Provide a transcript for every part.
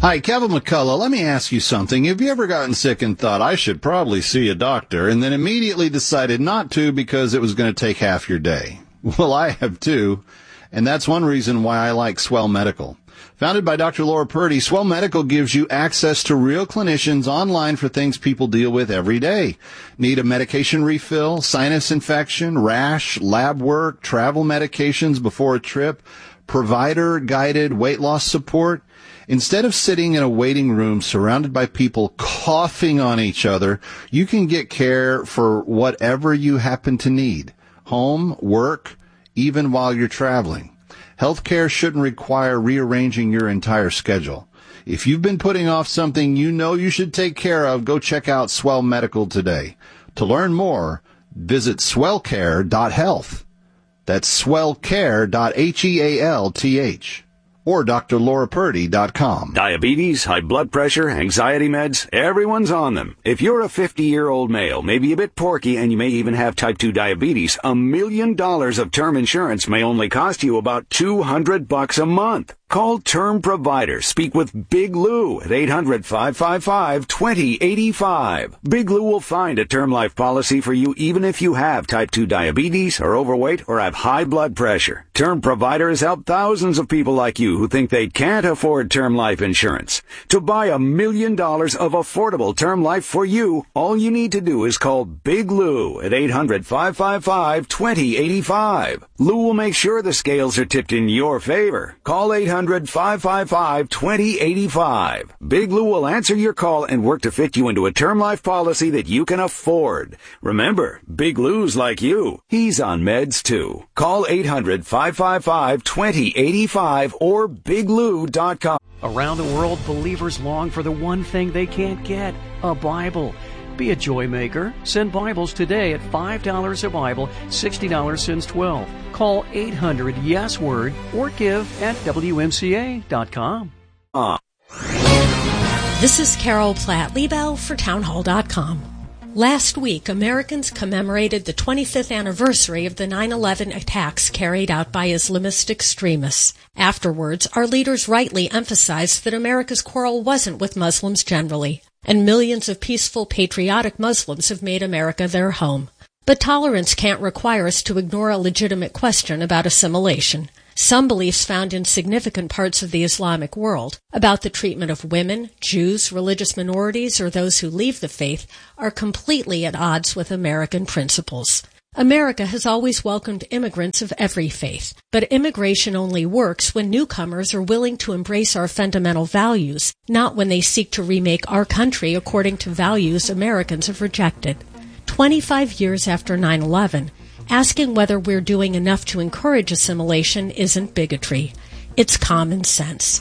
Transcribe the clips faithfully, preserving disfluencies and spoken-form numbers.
Hi, Kevin McCullough. Let me ask you something. Have you ever gotten sick and thought, I should probably see a doctor, and then immediately decided not to because it was going to take half your day? Well, I have too, and that's one reason why I like Swell Medical. Founded by Doctor Laura Purdy, Swell Medical gives you access to real clinicians online for things people deal with every day. Need a medication refill, sinus infection, rash, lab work, travel medications before a trip, provider-guided weight loss support? Instead of sitting in a waiting room surrounded by people coughing on each other, you can get care for whatever you happen to need. Home, work, even while you're traveling. Healthcare shouldn't require rearranging your entire schedule. If you've been putting off something you know you should take care of, go check out Swell Medical today. To learn more, visit swell care dot health. That's swell care dot health. Or D R laura purdy dot com. Diabetes, high blood pressure, anxiety meds, everyone's on them. If you're a fifty-year-old male, maybe a bit porky, and you may even have type two diabetes, a million dollars of term insurance may only cost you about two hundred bucks a month. Call Term Provider. Speak with Big Lou at eight hundred, five five five, two zero eight five. Big Lou will find a term life policy for you even if you have type two diabetes, are overweight, or have high blood pressure. Term Provider has helped thousands of people like you who think they can't afford term life insurance. To buy a million dollars of affordable term life for you, all you need to do is call Big Lou at eight hundred, five five five, two zero eight five. Lou will make sure the scales are tipped in your favor. Call eight hundred, five five five, two zero eight five. Big Lou will answer your call and work to fit you into a term life policy that you can afford. Remember, Big Lou's like you. He's on meds too. Call eight hundred, five five five, two zero eight five or big lou dot com. Around the world, believers long for the one thing they can't get, a Bible. Be a joy maker. Send Bibles today at five dollars a Bible, sixty dollars since twelve. Call eight hundred yes word or give at W M C A dot com. Uh. This is Carol Platt-Liebau for townhall dot com. Last week, Americans commemorated the twenty-fifth anniversary of the nine eleven attacks carried out by Islamist extremists. Afterwards, our leaders rightly emphasized that America's quarrel wasn't with Muslims generally, and millions of peaceful, patriotic Muslims have made America their home. But tolerance can't require us to ignore a legitimate question about assimilation. Some beliefs found in significant parts of the Islamic world about the treatment of women, Jews, religious minorities, or those who leave the faith are completely at odds with American principles. America has always welcomed immigrants of every faith, but immigration only works when newcomers are willing to embrace our fundamental values, not when they seek to remake our country according to values Americans have rejected. Twenty-five years after nine eleven, asking whether we're doing enough to encourage assimilation isn't bigotry. It's common sense.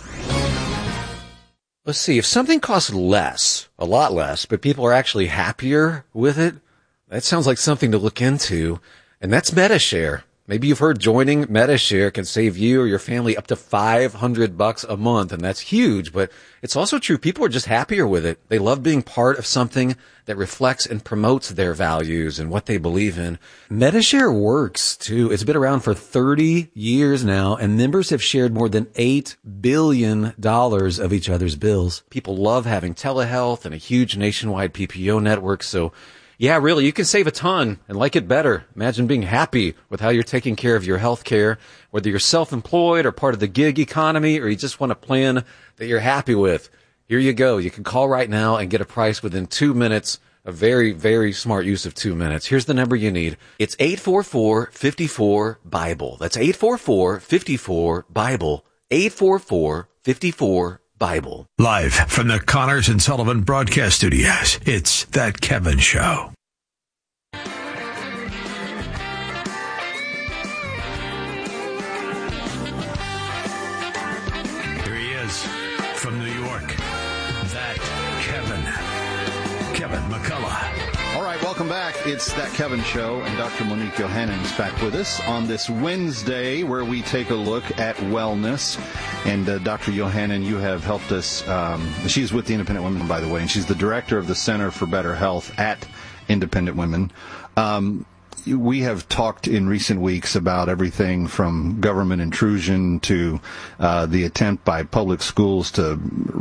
Let's see, if something costs less, a lot less, but people are actually happier with it, that sounds like something to look into. And that's MediShare. Maybe you've heard joining MediShare can save you or your family up to five hundred bucks a month, and that's huge, but it's also true. People are just happier with it. They love being part of something that reflects and promotes their values and what they believe in. MediShare works, too. It's been around for thirty years now, and members have shared more than eight billion dollars of each other's bills. People love having telehealth and a huge nationwide P P O network, so yeah, really, you can save a ton and like it better. Imagine being happy with how you're taking care of your health care, whether you're self-employed or part of the gig economy, or you just want a plan that you're happy with. Here you go. You can call right now and get a price within two minutes. A very, very smart use of two minutes. Here's the number you need. It's eight four four, five four, Bible. That's eight four four, five four, Bible. eight four four, five four, Bible. Live from the Connors and Sullivan Broadcast Studios, it's That Kevin Show. Here he is from New York, That Kevin. Kevin McCullough. All right, welcome back. It's That Kevin Show, and Doctor Monique Johannan is back with us on this Wednesday where we take a look at wellness. And uh, Doctor Johannan, you have helped us. Um, she's with the Independent Women, by the way, and she's the director of the Center for Better Health at Independent Women. Um, we have talked in recent weeks about everything from government intrusion to uh, the attempt by public schools to re-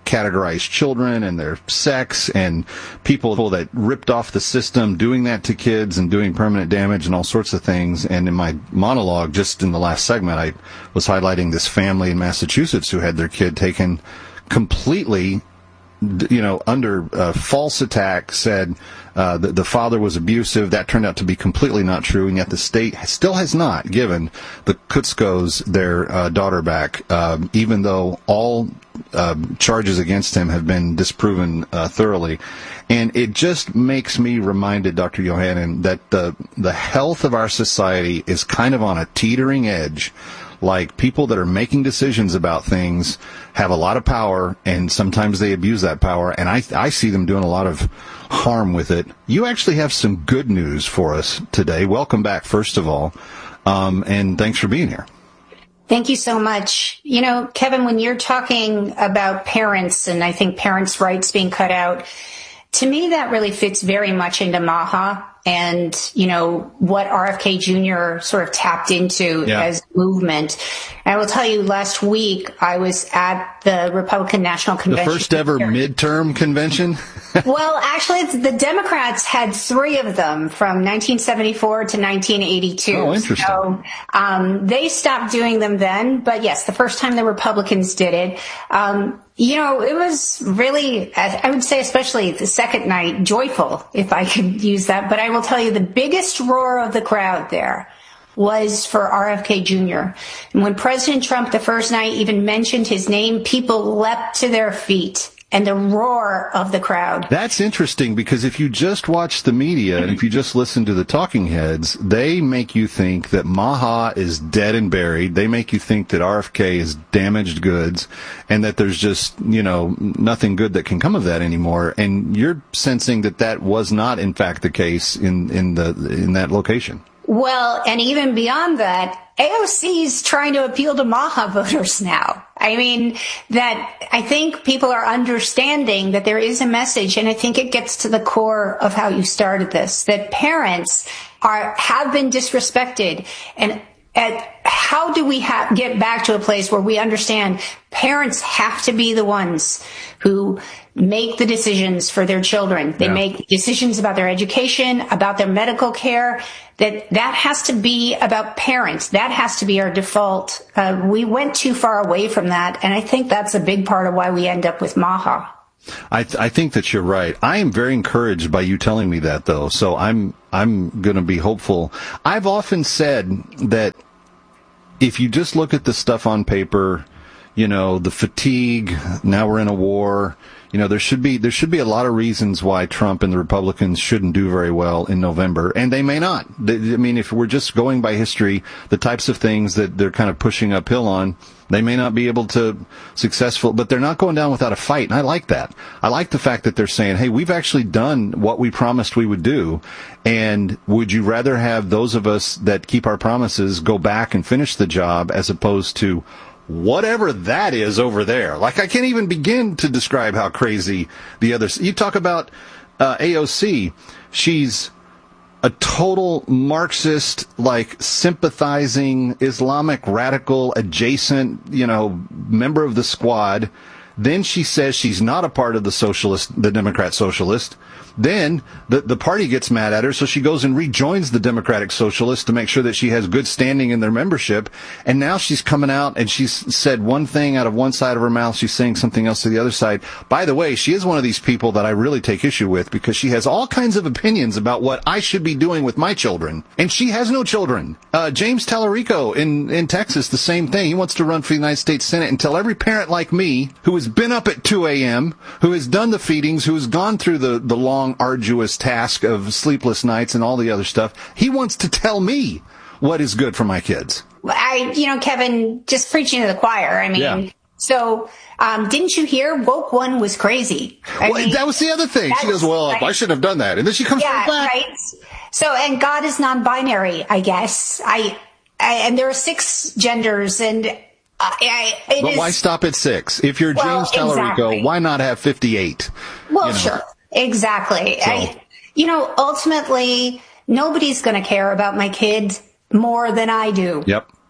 categorize children and their sex, and people that ripped off the system doing that to kids and doing permanent damage and all sorts of things. And in my monologue, just in the last segment, I was highlighting this family in Massachusetts who had their kid taken completely, you know, under uh, false attack, said uh, that the father was abusive. That turned out to be completely not true, and yet the state still has not given the Kutskos their uh, daughter back, um, even though all uh, charges against him have been disproven uh, thoroughly. And it just makes me reminded, Doctor Yohannan, that the the health of our society is kind of on a teetering edge. Like, people that are making decisions about things have a lot of power, and sometimes they abuse that power, and I I see them doing a lot of harm with it. You actually have some good news for us today. Welcome back, first of all, um, and thanks for being here. Thank you so much. You know, Kevin, when you're talking about parents, and I think parents' rights being cut out, to me that really fits very much into MAHA and, you know, what R F K Junior sort of tapped into yeah. as a movement. And I will tell you, last week I was at the Republican National Convention. The first ever midterm convention? Well, actually, it's, the Democrats had three of them from nineteen seventy-four to nineteen eighty-two. Oh, interesting. So um, they stopped doing them then. But yes, the first time the Republicans did it, um, you know, it was really, I would say especially the second night, joyful, if I could use that. But I will tell you, the biggest roar of the crowd there was for R F K Junior And when President Trump the first night even mentioned his name, people leapt to their feet. And the roar of the crowd. That's interesting, because if you just watch the media and if you just listen to the talking heads, they make you think that MAHA is dead and buried. They make you think that R F K is damaged goods and that there's just, you know, nothing good that can come of that anymore. And you're sensing that that was not, in fact, the case in, in the in that location. Well, and even beyond that, A O C is trying to appeal to MAHA voters now. I mean, that I think people are understanding that there is a message, and I think it gets to the core of how you started this, that parents are have been disrespected. And at, how do we ha- get back to a place where we understand parents have to be the ones who make the decisions for their children? They yeah. make decisions about their education, about their medical care. That that has to be about parents. That has to be our default. Uh, we went too far away from that, and I think that's a big part of why we end up with MAHA. I, th- I think that you're right. I am very encouraged by you telling me that, though. So I'm I'm going to be hopeful. I've often said that if you just look at the stuff on paper, you know, the fatigue. Now we're in a war. You know, there should be there should be a lot of reasons why Trump and the Republicans shouldn't do very well in November, and they may not. I mean, if we're just going by history, the types of things that they're kind of pushing uphill on, they may not be able to successful, but they're not going down without a fight, and I like that. I like the fact that they're saying, hey, we've actually done what we promised we would do, and would you rather have those of us that keep our promises go back and finish the job as opposed to whatever that is over there? Like, I can't even begin to describe how crazy the others. You talk about uh, A O C. She's a total Marxist, like, sympathizing Islamic radical adjacent, you know, member of the squad. Then she says she's not a part of the socialist, the Democrat socialist. Then the the party gets mad at her, so she goes and rejoins the Democratic Socialists to make sure that she has good standing in their membership. And now she's coming out and she's said one thing out of one side of her mouth. She's saying something else to the other side. By the way, she is one of these people that I really take issue with, because she has all kinds of opinions about what I should be doing with my children. And she has no children. Uh, James Tallarico in, in Texas, the same thing. He wants to run for the United States Senate and tell every parent like me who has been up at two a.m., who has done the feedings, who has gone through the, the long, arduous task of sleepless nights and all the other stuff. He wants to tell me what is good for my kids. I, you know, Kevin, just preaching to the choir. I mean, yeah. so um, didn't you hear woke one was crazy? I well, mean, that was the other thing. She goes, well, right. I shouldn't have done that. And then she comes yeah, right back. Right. So, and God is non-binary, I guess. I, I and there are six genders, and I, I, it but is, why stop at six? If you're well, James Tallarico, exactly. Why not have fifty-eight? Well, you know? Sure. Exactly. So. I, you know, ultimately, nobody's going to care about my kids more than I do. Yep.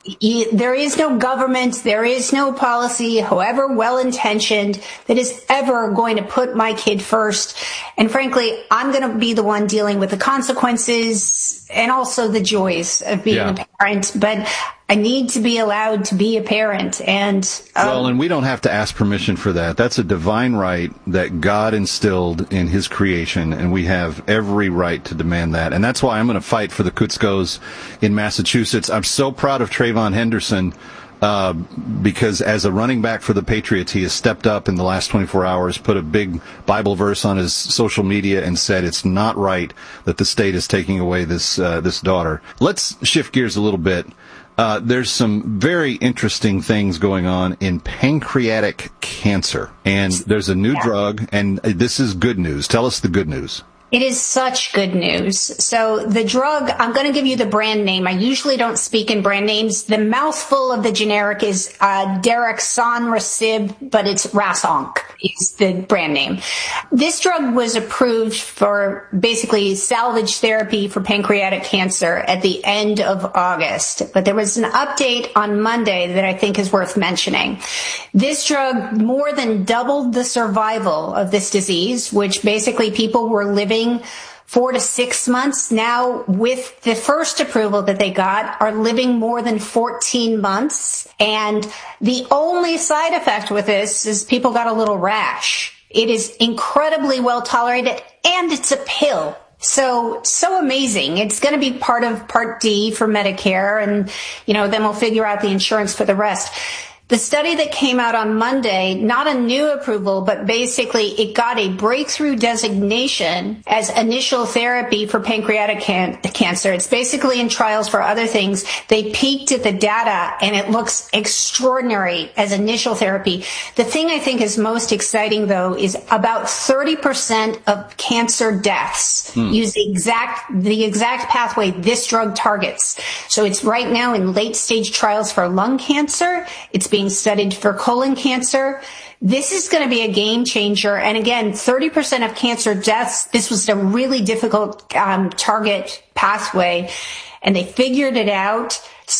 You, there is no government, there is no policy, however well-intentioned, that is ever going to put my kid first. And frankly, I'm going to be the one dealing with the consequences and also the joys of being Yeah. a parent. But I need to be allowed to be a parent. And um, Well, and we don't have to ask permission for that. That's a divine right that God instilled in his creation, and we have every right to demand that. And that's why I'm going to fight for the Kutskos in Massachusetts. I'm so proud of Trayvon Henderson, uh, because as a running back for the Patriots, he has stepped up in the last twenty-four hours, put a big Bible verse on his social media, and said it's not right that the state is taking away this uh, this daughter. Let's shift gears a little bit. Uh, there's some very interesting things going on in pancreatic cancer, and there's a new Yeah. drug, and this is good news. Tell us the good news. It is such good news. So the drug, I'm going to give you the brand name. I usually don't speak in brand names. The mouthful of the generic is uh, Daraxonrasib, but it's Rasonk is the brand name. This drug was approved for basically salvage therapy for pancreatic cancer at the end of August. But there was an update on Monday that I think is worth mentioning. This drug more than doubled the survival of this disease, which basically people were living four to six months now. With the first approval that they got, are living more than fourteen months. And the only side effect with this is people got a little rash. It is incredibly well tolerated, and it's a pill. So, so amazing. It's going to be part of Part D for Medicare, and, you know, then we'll figure out the insurance for the rest. The study that came out on Monday, not a new approval, but basically it got a breakthrough designation as initial therapy for pancreatic can- cancer. It's basically in trials for other things. They peeked at the data and it looks extraordinary as initial therapy. The thing I think is most exciting, though, is about thirty percent of cancer deaths hmm. use the exact, the exact pathway this drug targets. So it's right now in late stage trials for lung cancer. It's being studied for colon cancer. This is going to be a game changer. And again, thirty percent of cancer deaths, this was a really difficult um, target pathway, and they figured it out.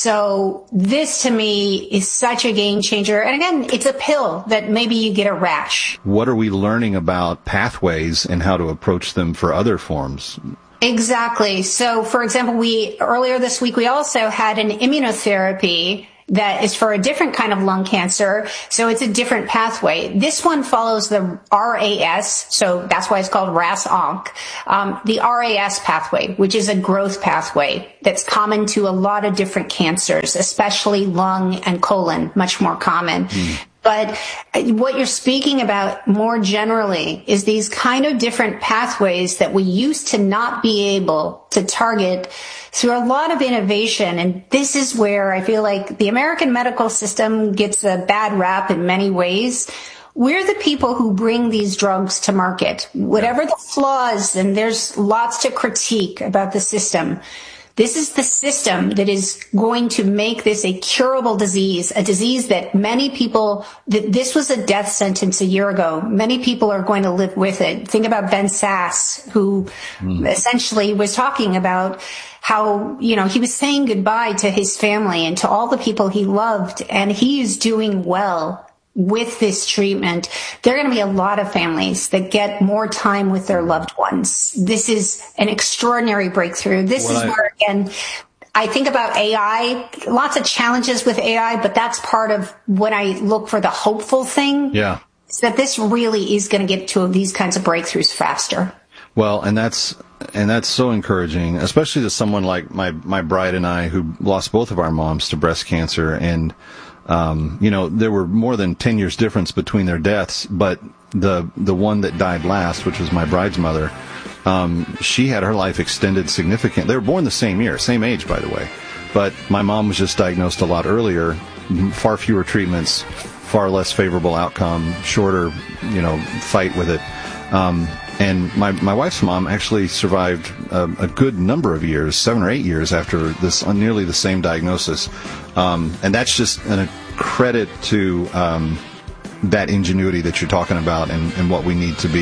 So this to me is such a game changer. And again, it's a pill that maybe you get a rash. What are we learning about pathways and how to approach them for other forms? Exactly. So for example, we earlier this week, we also had an immunotherapy that is for a different kind of lung cancer. So it's a different pathway. This one follows the R A S. So that's why it's called RAS-onc. Um, the R A S pathway, which is a growth pathway that's common to a lot of different cancers, especially lung and colon, much more common. Mm. But what you're speaking about more generally is these kind of different pathways that we used to not be able to target through a lot of innovation. And this is where I feel like the American medical system gets a bad rap in many ways. We're the people who bring these drugs to market. Whatever the flaws, and there's lots to critique about the system, this is the system that is going to make this a curable disease, a disease that many people, that this was a death sentence a year ago. Many people are going to live with it. Think about Ben Sass, who mm. essentially was talking about how, you know, he was saying goodbye to his family and to all the people he loved, and he is doing well with this treatment. There are going to be a lot of families that get more time with their loved ones. This is an extraordinary breakthrough. This well, is where, again, I think about A I, lots of challenges with A I, but that's part of when I look for the hopeful thing. Yeah. Is that this really is going to get to these kinds of breakthroughs faster. Well, and that's, and that's so encouraging, especially to someone like my, my bride and I, who lost both of our moms to breast cancer. And, Um, you know, there were more than ten years difference between their deaths, but the, the one that died last, which was my bride's mother, um, she had her life extended significant. They were born the same year, same age, by the way. But my mom was just diagnosed a lot earlier, far fewer treatments, far less favorable outcome, shorter, you know, fight with it. Um, and my, my wife's mom actually survived a, a good number of years, seven or eight years after this, uh, nearly the same diagnosis. Um, and that's just a credit to um, that ingenuity that you're talking about and, and what we need to be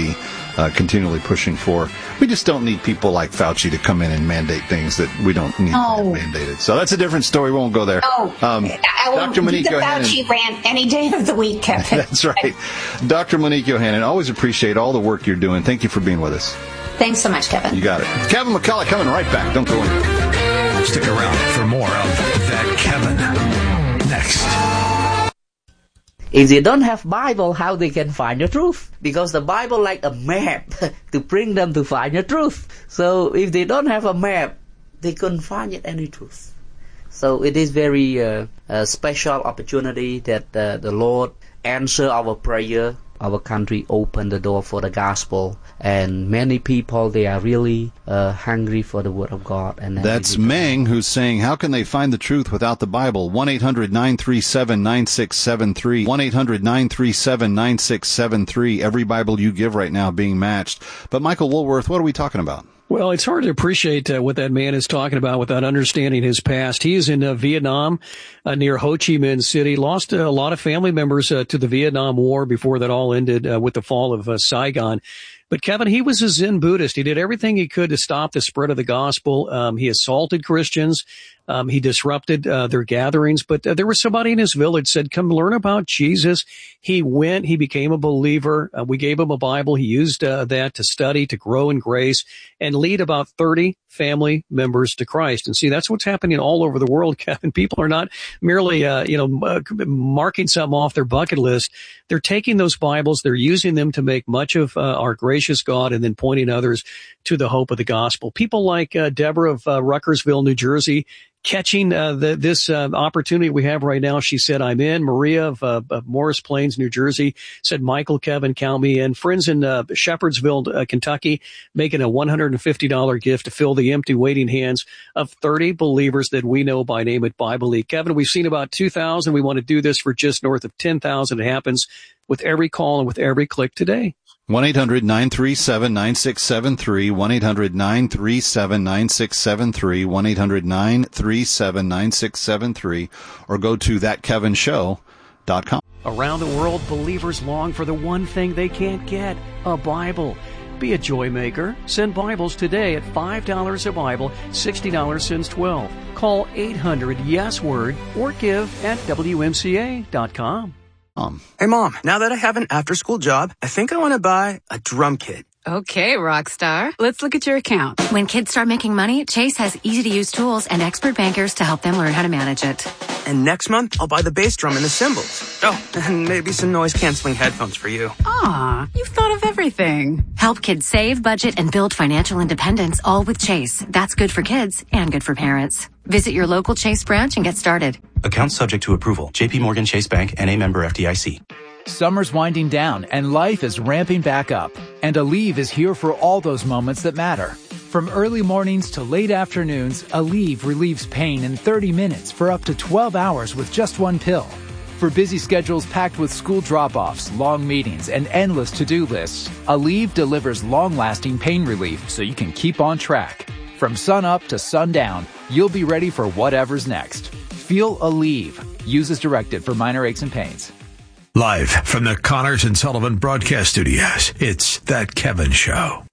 uh, continually pushing for. We just don't need people like Fauci to come in and mandate things that we don't need oh. mandated. So that's a different story. We won't go there. Oh, um, I will Doctor Monique the Yohannan, Fauci rant any day of the week, Kevin. That's right. Doctor Monique Yohannan, always appreciate all the work you're doing. Thank you for being with us. Thanks so much, Kevin. You got it. Kevin McCullough coming right back. Don't go anywhere. Stick around for more of That Kevin next. If they don't have Bible, how they can find the truth? Because the Bible like a map to bring them to find the truth. So if they don't have a map, they couldn't find it any truth. So it is very uh, a special opportunity that uh, the Lord answer our prayer. Our country opened the door for the gospel, and many people, they are really uh, hungry for the word of God. And that's Meng who's saying, how can they find the truth without the Bible? one eight hundred nine three seven nine six seven three. one eight hundred nine three seven nine six seven three. Every Bible you give right now being matched. But Michael Woolworth, what are we talking about? Well, it's hard to appreciate uh, what that man is talking about without understanding his past. He is in uh, Vietnam, uh, near Ho Chi Minh City, lost uh, a lot of family members uh, to the Vietnam War before that all ended uh, with the fall of uh, Saigon. But Kevin, he was a Zen Buddhist. He did everything he could to stop the spread of the gospel. Um, he assaulted Christians. Um, he disrupted uh, their gatherings. But uh, there was somebody in his village said, come learn about Jesus. He went. He became a believer. Uh, we gave him a Bible. He used uh, that to study, to grow in grace, and lead about thirty family members to Christ. And see, that's what's happening all over the world, Kevin. People are not merely, uh, you know, uh, marking something off their bucket list. They're taking those Bibles. They're using them to make much of uh, our gracious God and then pointing others to the hope of the gospel. People like uh, Deborah of uh, Ruckersville, New Jersey, catching uh, the, this uh, opportunity we have right now. She said, I'm in. Maria of, uh, of Morris Plains, New Jersey, said, Michael, Kevin, count me in. Friends in uh, Shepherdsville, uh, Kentucky, making a one hundred fifty dollars gift to fill the empty waiting hands of thirty believers that we know by name at Bible League. Kevin, we've seen about two thousand. We want to do this for just north of ten thousand. It happens with every call and with every click today. one eight hundred nine three seven nine six seven three, one eight hundred nine three seven nine six seven three, one eight hundred nine three seven nine six seven three, or go to that kevin show dot com. Around the world, believers long for the one thing they can't get, a Bible. Be a joy maker. Send Bibles today at five dollars a Bible, sixty dollars since twelve. Call eight hundred yes word or give at W M C A dot com. Um. Hey, Mom, now that I have an after-school job, I think I want to buy a drum kit. Okay, rock star. Let's look at your account. When kids start making money, Chase has easy-to-use tools and expert bankers to help them learn how to manage it. And next month, I'll buy the bass drum and the cymbals. Oh, and maybe some noise-canceling headphones for you. Aw, you've thought of everything. Help kids save, budget, and build financial independence, all with Chase. That's good for kids and good for parents. Visit your local Chase branch and get started. Account subject to approval. J P Morgan Chase Bank, N A member F D I C. Summer's winding down and life is ramping back up. And Aleve is here for all those moments that matter. From early mornings to late afternoons, Aleve relieves pain in thirty minutes for up to twelve hours with just one pill. For busy schedules packed with school drop-offs, long meetings, and endless to-do lists, Aleve delivers long-lasting pain relief so you can keep on track. From sun up to sundown, you'll be ready for whatever's next. Feel Aleve. Use as directed for minor aches and pains. Live from the Connors and Sullivan Broadcast Studios, it's That Kevin Show.